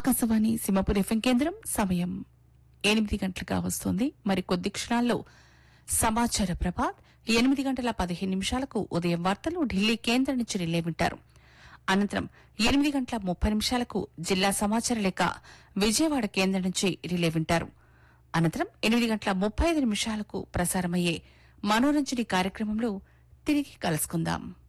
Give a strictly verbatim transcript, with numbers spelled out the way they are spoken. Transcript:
Akashvani Simhapur FM కేంద్రం సమయం ఎనిమిది గంటలుగా వస్తోంది. మరి కొద్ది క్షణాల్లో సమాచార ప్రభాత్ ఎనిమిది గంటల పదిహేను నిమిషాలకు ఉదయం వార్తలు ఢిల్లీ కేంద్రం నుంచి రిలే వింటారు. అనంతరం ఎనిమిది గంటల ముప్పై నిమిషాలకు జిల్లా సమాచార లేఖ విజయవాడ కేంద్రం నుంచి రిలే వింటారు. అనంతరం ఎనిమిది గంటల ముప్పై ఐదు నిమిషాలకు ప్రసారమయ్యే మనోరంజని కార్యక్రమంలో తిరిగి కలుసుకుందాం.